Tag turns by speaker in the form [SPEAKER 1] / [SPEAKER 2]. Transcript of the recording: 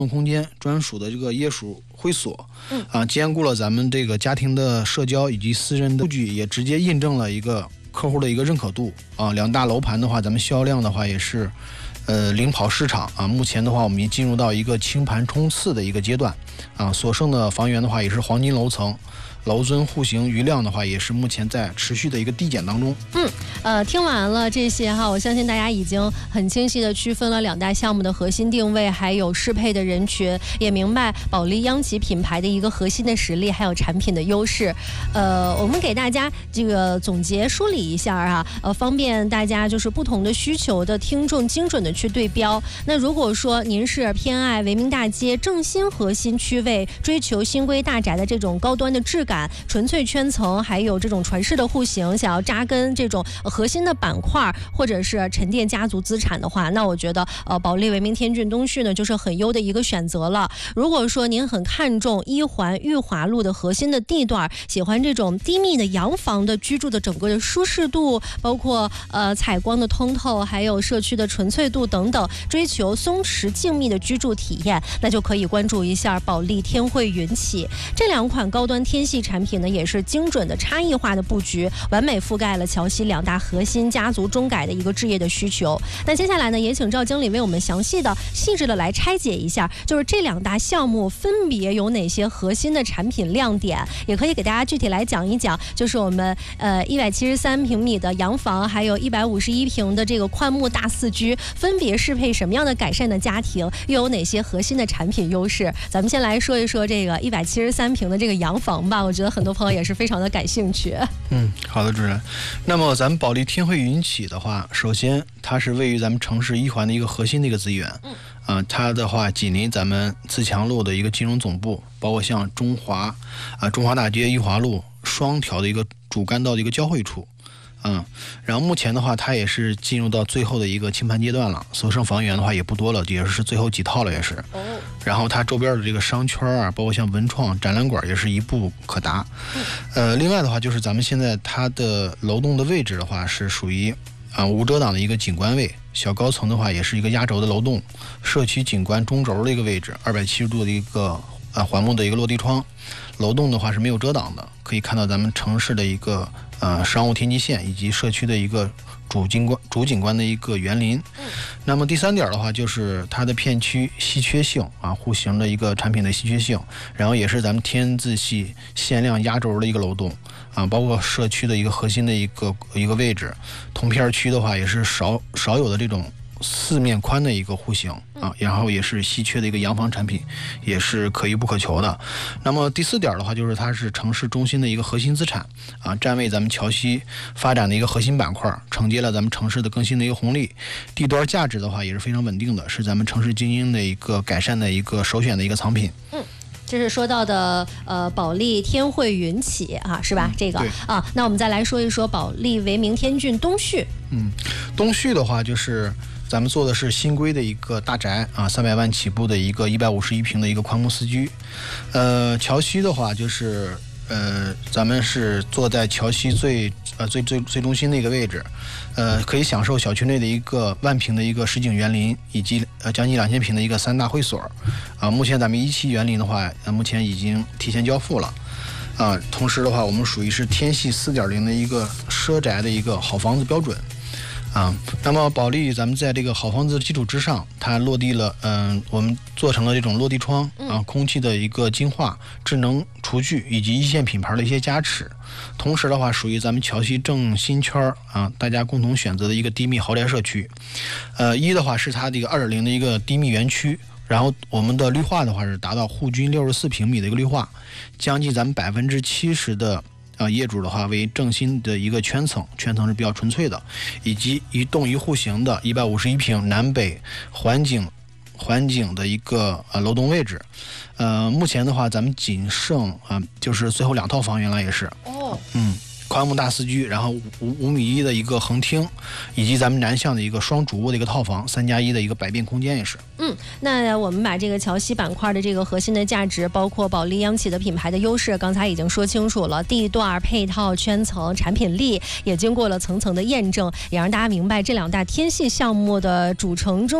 [SPEAKER 1] 空间专属的这个业属会所，兼顾了咱们这个家庭的社交以及私人的数据，也直接印证了一个客户的一个认可度啊。两大楼盘的话，咱们销量的话也是领跑市场啊。目前的话，我们已经进入到一个清盘冲刺的一个阶段啊。所剩的房源的话，也是黄金楼层。楼尊户型余量的话，也是目前在持续的一个递减当中。
[SPEAKER 2] 听完了这些哈，我相信大家已经很清晰的区分了两大项目的核心定位，还有适配的人群，也明白保利央企品牌的一个核心的实力，还有产品的优势。我们给大家这个总结梳理一下啊，方便大家就是不同的需求的听众精准的去对标。那如果说您是偏爱维明大街正新核心区位，追求新规大宅的这种高端的质感、纯粹圈层，还有这种传世的户型，想要扎根这种核心的板块或者是沉淀家族资产的话，那我觉得保利维明天骏东旭呢就是很优的一个选择了。如果说您很看重一环裕华路的核心的地段，喜欢这种低密的洋房的居住的整个的舒适度，包括采光的通透，还有社区的纯粹度等等，追求松弛静谧的居住体验，那就可以关注一下保利天汇云起。这两款高端天系产品呢，也是精准的差异化的布局，完美覆盖了桥西两大核心家族中改的一个置业的需求。那接下来呢，也请赵经理为我们详细的、细致的来拆解一下，就是这两大项目分别有哪些核心的产品亮点，也可以给大家具体来讲一讲，就是我们173平米的洋房，还有151平的这个宽木大四居，分别适配什么样的改善的家庭，又有哪些核心的产品优势。咱们先来说一说这个173平的这个洋房吧，我觉得很多朋友也是非常的感兴趣。
[SPEAKER 1] 好的，主任。那么咱们保利天汇云起的话，首先它是位于咱们城市一环的一个核心的一个资源，它的话紧邻咱们自强路的一个金融总部，包括像中华大街、裕华路双条的一个主干道的一个交汇处。然后目前的话，它也是进入到最后的一个清盘阶段了，所剩房源的话也不多了，也是最后几套了，也是。然后它周边的这个商圈包括像文创展览馆也是一步可达。另外的话，就是咱们现在它的楼栋的位置的话，是属于无遮挡的一个景观位，小高层的话也是一个压轴的楼栋，社区景观中轴的一个位置，270度的一个环幕的一个落地窗，楼栋的话是没有遮挡的，可以看到咱们城市的一个商务天际线以及社区的一个主景观的一个园林。那么第三点的话，就是它的片区稀缺性户型的一个产品的稀缺性，然后也是咱们天字系限量压轴的一个楼栋包括社区的一个核心的一个位置，同片区的话也是少有的这种4面宽的一个户型然后也是稀缺的一个洋房产品，也是可遇不可求的。那么第4点的话，就是它是城市中心的一个核心资产占位咱们桥西发展的一个核心板块，承接了咱们城市的更新的一个红利，地段价值的话也是非常稳定的，是咱们城市精英的一个改善的一个首选的一个藏品。
[SPEAKER 2] 这是说到的保利天汇云起是吧？这个那我们再来说一说保利维明天骏东旭。
[SPEAKER 1] 东旭的话，就是咱们做的是新规的一个大宅300万起步的一个151平的一个宽木四居。桥西的话，就是咱们是坐在桥西最中心的一个位置，可以享受小区内的一个1万平的一个实景园林，以及将近2000平的一个3大会所。目前咱们1期园林的话，目前已经提前交付了。同时的话，我们属于是天系4.0的一个奢宅的一个好房子标准。那么保利咱们在这个好房子的基础之上，它落地了我们做成了这种落地窗空气的一个净化、智能厨具以及一线品牌的一些加持。同时的话，属于咱们桥西正新圈大家共同选择的一个低密豪宅社区。一的话是它的一个2.0的一个低密园区，然后我们的绿化的话是达到户均64平米的一个绿化，将近咱们70%的业主的话为正新的一个圈层是比较纯粹的，以及一栋一户型的151平南北环景的一个楼栋位置。目前的话咱们仅剩就是最后2套房源了，也是宽木大四居，然后5.1米的一个横厅，以及咱们南向的一个双主卧的一个套房，3+1的一个百变空间也是。
[SPEAKER 2] 那我们把这个桥西板块的这个核心的价值，包括保利央企的品牌的优势，刚才已经说清楚了，地段、配套、圈层、产品力也经过了层层的验证，也让大家明白这两大天系项目的组成中